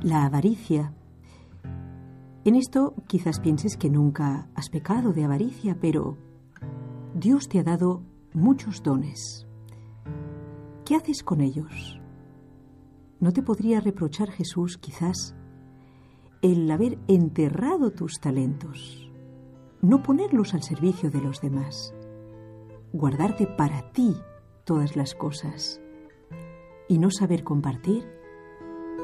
La avaricia. En esto quizás pienses que nunca has pecado de avaricia, pero Dios te ha dado muchos dones. ¿Qué haces con ellos? ¿No te podría reprochar Jesús quizás el haber enterrado tus talentos, no ponerlos al servicio de los demás, guardarte para ti todas las cosas y no saber compartir?